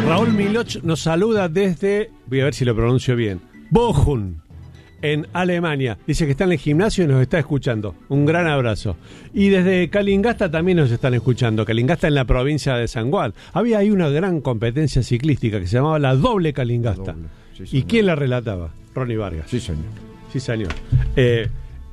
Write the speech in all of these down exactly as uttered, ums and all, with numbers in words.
Raúl Miloch nos saluda desde, voy a ver si lo pronuncio bien, Bochum, en Alemania. Dice que está en el gimnasio y nos está escuchando. Un gran abrazo. Y desde Calingasta también nos están escuchando. Calingasta en la provincia de San Juan. Había ahí una gran competencia ciclística que se llamaba la doble Calingasta. Doble. Sí, ¿y quién la relataba? Ronnie Vargas. Sí, señor. Sí, señor. Eh,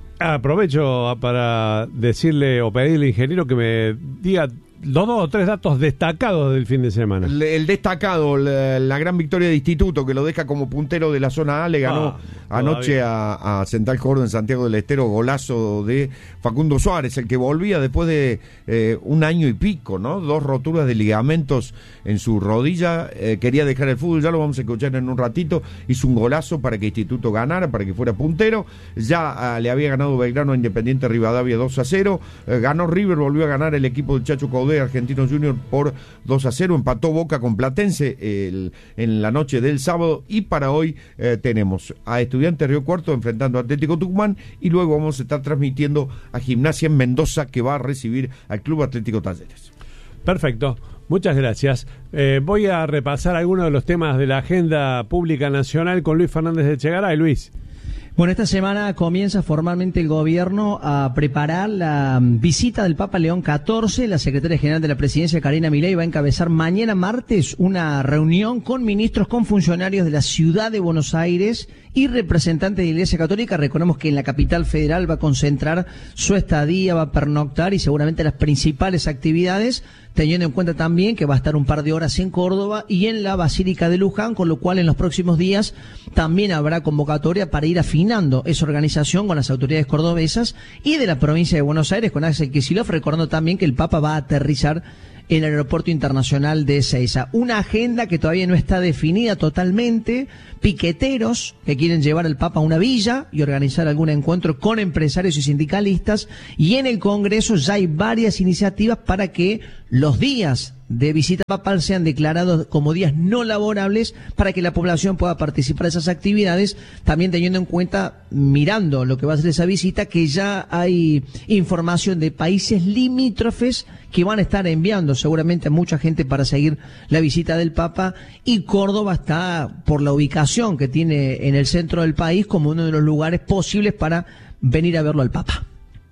aprovecho para decirle o pedirle al ingeniero que me diga los dos o tres datos destacados del fin de semana. El, el destacado, la, la gran victoria de Instituto, que lo deja como puntero de la zona A, le ganó ah, anoche a, a Central Córdoba en Santiago del Estero, golazo de Facundo Suárez, el que volvía después de eh, un año y pico, ¿no? Dos roturas de ligamentos en su rodilla, eh, quería dejar el fútbol, ya lo vamos a escuchar en un ratito, hizo un golazo para que Instituto ganara, para que fuera puntero, ya uh, le había ganado Belgrano a Independiente Rivadavia dos a cero, eh, ganó River, volvió a ganar el equipo del Chacho Caudé Argentinos Junior por dos a cero, empató Boca con Platense el, en la noche del sábado, y para hoy eh, tenemos a Estudiantes Río Cuarto enfrentando a Atlético Tucumán, y luego vamos a estar transmitiendo a Gimnasia en Mendoza, que va a recibir al Club Atlético Talleres. Perfecto, muchas gracias. Eh, voy a repasar algunos de los temas de la agenda pública nacional con Luis Fernández de Echegaray. Luis. Bueno, esta semana comienza formalmente el gobierno a preparar la visita del Papa León catorce. La secretaria general de la presidencia, Karina Milei, va a encabezar mañana martes una reunión con ministros, con funcionarios de la ciudad de Buenos Aires y representantes de la Iglesia Católica. Recordemos que en la capital federal va a concentrar su estadía, va a pernoctar y seguramente las principales actividades, teniendo en cuenta también que va a estar un par de horas en Córdoba y en la Basílica de Luján, con lo cual en los próximos días también habrá convocatoria para ir afinando esa organización con las autoridades cordobesas y de la provincia de Buenos Aires con Axel Kicillof, recordando también que el Papa va a aterrizar en el aeropuerto internacional de Ezeiza. Una agenda que todavía no está definida totalmente, piqueteros que quieren llevar al Papa a una villa y organizar algún encuentro con empresarios y sindicalistas, y en el Congreso ya hay varias iniciativas para que los días de visita papal sean declarados como días no laborables para que la población pueda participar de esas actividades, también teniendo en cuenta, mirando lo que va a ser esa visita, que ya hay información de países limítrofes que van a estar enviando seguramente a mucha gente para seguir la visita del Papa, y Córdoba está, por la ubicación que tiene en el centro del país, como uno de los lugares posibles para venir a verlo al Papa.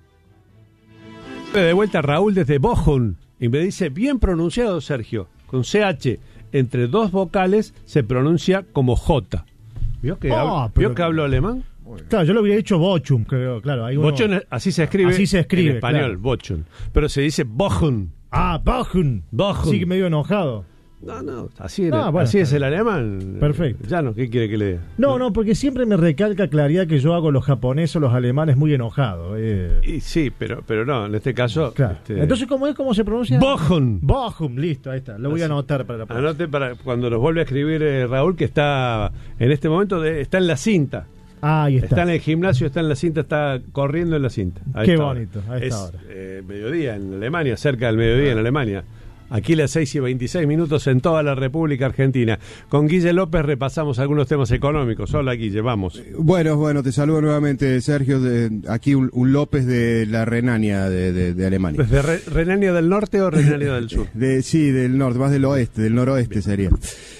De vuelta Raúl desde Bochum. Y me dice, bien pronunciado, Sergio, con C H entre dos vocales se pronuncia como J. ¿Vio que, oh, hablo, pero... ¿vio que hablo alemán? Claro, yo lo hubiera dicho Bochum, creo, claro. Ahí uno... Bochum, así se escribe, así se escribe en español, claro. Bochum. Pero se dice Bochum. Ah, Bochum. Bochum. Sí, que me dio enojado. No, no, así, era, no, bueno, así es el alemán. Perfecto. Ya no, ¿qué quiere que le diga? No, no, porque siempre me recalca claridad que yo hago los japoneses o los alemanes muy enojados. Eh. Y sí, pero pero no, en este caso... Claro. Este... Entonces, ¿cómo es? ¿Cómo se pronuncia? Bochum. Bochum, listo, ahí está. Lo voy así. a anotar para la próxima. Anote para cuando nos vuelve a escribir eh, Raúl, que está en este momento, de, está en la cinta. Ah, ahí está. Está en el gimnasio, está en la cinta, está corriendo en la cinta. Qué bonito, a esta es, hora. Eh, mediodía en Alemania, cerca del mediodía ah. en Alemania. Aquí las seis y veintiséis minutos en toda la República Argentina. Con Guille López repasamos algunos temas económicos. Hola, Guille, vamos. Bueno, bueno, te saludo nuevamente, Sergio. De, aquí un, un López de la Renania de, de, de Alemania. ¿De Re, Renania del Norte o Renania del Sur? De, sí, del norte, más del oeste, del noroeste Bien. sería.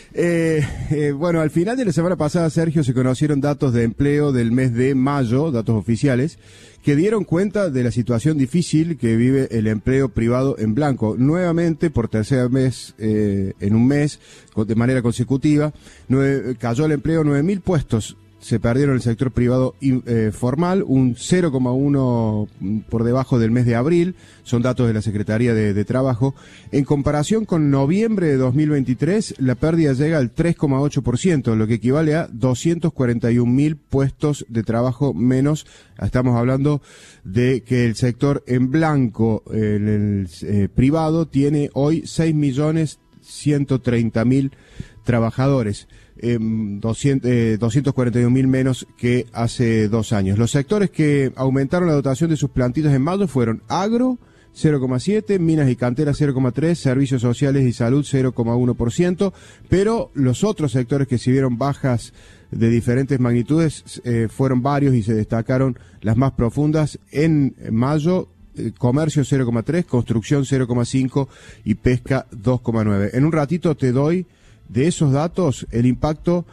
Eh, eh, bueno, al final de la semana pasada, Sergio, se conocieron datos de empleo del mes de mayo, datos oficiales, que dieron cuenta de la situación difícil que vive el empleo privado en blanco. Nuevamente, por tercer mes, eh, en un mes, de manera consecutiva, nueve, cayó el empleo, nueve mil puestos se perdieron en el sector privado eh, formal, un cero coma uno por debajo del mes de abril, son datos de la Secretaría de, de Trabajo. En comparación con noviembre de dos mil veintitrés, la pérdida llega al tres coma ocho por ciento, lo que equivale a doscientos cuarenta y un mil puestos de trabajo menos. Estamos hablando de que el sector en blanco, en el eh, privado, tiene hoy seis millones ciento treinta mil trabajadores. Eh, doscientos, eh, doscientos cuarenta y un mil menos que hace dos años. Los sectores que aumentaron la dotación de sus plantillas en mayo fueron agro, cero coma siete, minas y canteras cero coma tres, servicios sociales y salud cero coma uno por ciento, pero los otros sectores que se vieron bajas de diferentes magnitudes eh, fueron varios y se destacaron las más profundas. En mayo, eh, comercio cero coma tres, construcción cero coma cinco y pesca dos coma nueve. En un ratito te doy de esos datos el impacto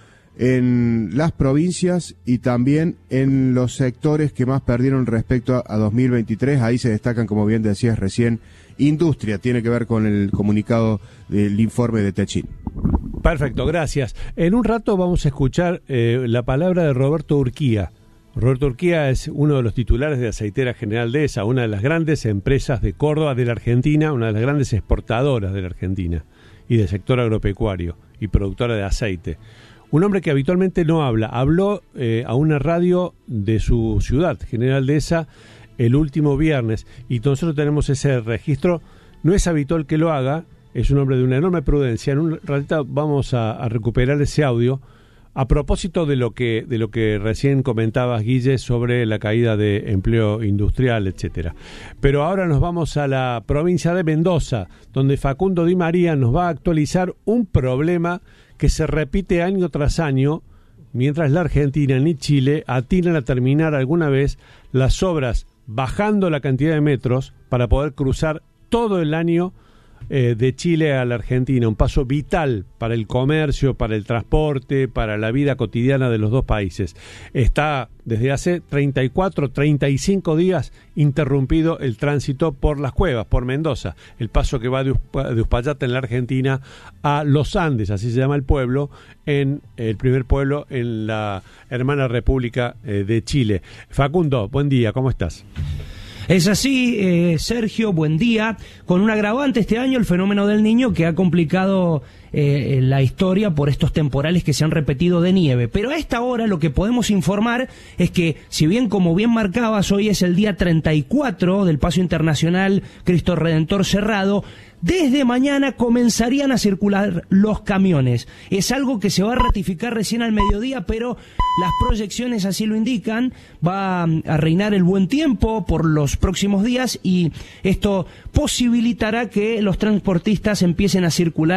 en las provincias y también en los sectores que más perdieron respecto a, a dos mil veintitrés. Ahí se destacan, como bien decías recién, industria, tiene que ver con el comunicado del informe de Techin. Perfecto, gracias. En un rato vamos a escuchar eh, la palabra de Roberto Urquía. Roberto Urquía es uno de los titulares de Aceitera General Dehesa, una de las grandes empresas de Córdoba, de la Argentina, una de las grandes exportadoras de la Argentina y del sector agropecuario y productora de aceite. Un hombre que habitualmente no habla, habló eh, a una radio de su ciudad, General Dehesa, el último viernes, y nosotros tenemos ese registro. No es habitual que lo haga, es un hombre de una enorme prudencia. En un ratito vamos a, a recuperar ese audio a propósito de lo que de lo que recién comentabas, Guille, sobre la caída de empleo industrial, etcétera. Pero ahora nos vamos a la provincia de Mendoza, donde Facundo Di María nos va a actualizar un problema que se repite año tras año, mientras la Argentina ni Chile atinan a terminar alguna vez las obras bajando la cantidad de metros para poder cruzar todo el año eh, de Chile a la Argentina, un paso vital para el comercio, para el transporte, para la vida cotidiana de los dos países. Está desde hace treinta y cuatro, treinta y cinco días interrumpido el tránsito por las cuevas, por Mendoza, el paso que va de, Usp- de Uspallata en la Argentina a Los Andes, así se llama el pueblo, en el primer pueblo en la hermana República eh, de Chile. Facundo, buen día, ¿cómo estás? Es así, eh, Sergio, buen día. Con un agravante este año, el fenómeno del Niño, que ha complicado eh, la historia por estos temporales que se han repetido de nieve. Pero a esta hora lo que podemos informar es que, si bien, como bien marcabas, hoy es el día treinta y cuatro del Paso Internacional Cristo Redentor cerrado, desde mañana comenzarían a circular los camiones. Es algo que se va a ratificar recién al mediodía, pero las proyecciones así lo indican. Va a reinar el buen tiempo por los próximos días y esto posibilitará que los transportistas empiecen a circular